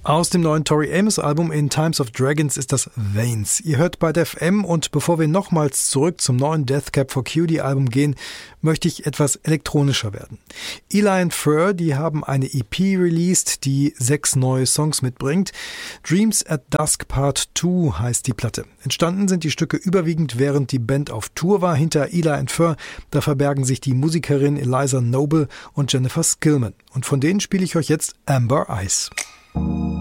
Aus dem neuen Tori Amos Album In Times of Dragons ist das Veins. Ihr hört bei Def M und bevor wir nochmals zurück zum neuen Death Cab for Cutie Album gehen, möchte ich etwas elektronischer werden. Eli and Fur, die haben eine EP released, die 6 neue Songs mitbringt. Dreams at Dusk Part 2 heißt die Platte. Entstanden sind die Stücke überwiegend, während die Band auf Tour war. Hinter Eli and Fur, da verbergen sich die Musikerin Eliza Noble und Jennifer Skillman. Und von denen spiele ich euch jetzt Amber Eyes.